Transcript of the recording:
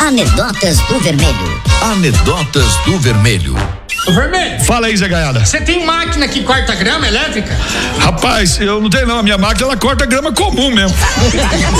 Anedotas do Vermelho. Anedotas do Vermelho. Ô Vermelho, Fala aí, Zé Gaiada. você tem máquina que corta grama elétrica? Rapaz, eu não tenho não, a minha máquina ela corta grama comum mesmo.